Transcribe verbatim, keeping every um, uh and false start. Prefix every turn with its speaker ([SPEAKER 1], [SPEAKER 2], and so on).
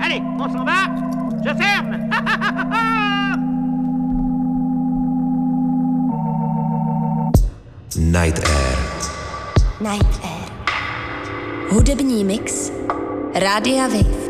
[SPEAKER 1] Allez, on s'en va. Je ferme.
[SPEAKER 2] Night Air.
[SPEAKER 3] Night Air. Hudební mix Rádia Wave.